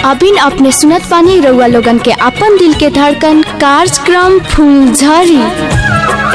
अभी अपने सुनत पानी रउआ लोगन के अपन दिल के धड़कन कार्यक्रम फूलझड़ी।